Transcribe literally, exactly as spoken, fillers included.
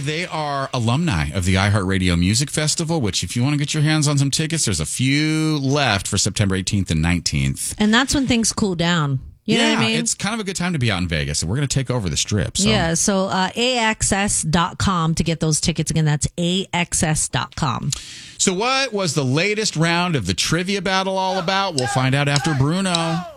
they are alumni of the iHeartRadio Music Festival, which if you want to get your hands on some tickets, there's a few left for September eighteenth and nineteenth. And that's when things cool down. You yeah, know what I mean? It's kind of a good time to be out in Vegas, and we're going to take over the Strip. So. Yeah, so uh, A X S dot com to get those tickets. Again, that's A X S dot com. So what was the latest round of the trivia battle all about? We'll find out after Bruno.